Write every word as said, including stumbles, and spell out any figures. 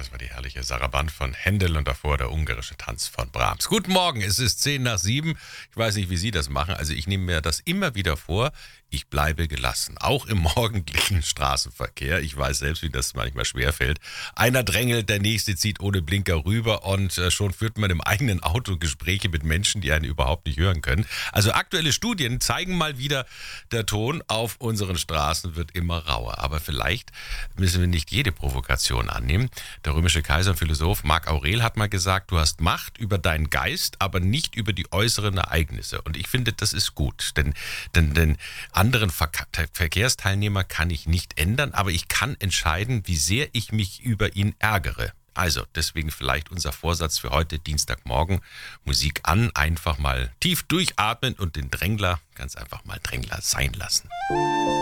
das war die herrliche Saraband von Händel und davor der ungarische Tanz von Brahms. Guten Morgen, es ist zehn nach sieben. Ich weiß nicht, wie Sie das machen. Also ich nehme mir das immer wieder vor. Ich bleibe gelassen, auch im morgendlichen Straßenverkehr. Ich weiß selbst, wie das manchmal schwerfällt. Einer drängelt, der nächste zieht ohne Blinker rüber und äh, schon führt man im eigenen Auto Gespräche mit Menschen, die einen überhaupt nicht hören können. Also aktuelle Studien zeigen mal wieder, der Ton auf unseren Straßen wird immer rauer. Aber vielleicht müssen wir nicht jede Provokation annehmen. Der römische Kaiser und Philosoph Marc Aurel hat mal gesagt, du hast Macht über deinen Geist, aber nicht über die äußeren Ereignisse. Und ich finde, das ist gut, denn, denn, denn anderen Ver- Verkehrsteilnehmer kann ich nicht ändern, aber ich kann entscheiden, wie sehr ich mich über ihn ärgere. Also, deswegen vielleicht unser Vorsatz für heute, Dienstagmorgen, Musik an, einfach mal tief durchatmen und den Drängler ganz einfach mal Drängler sein lassen.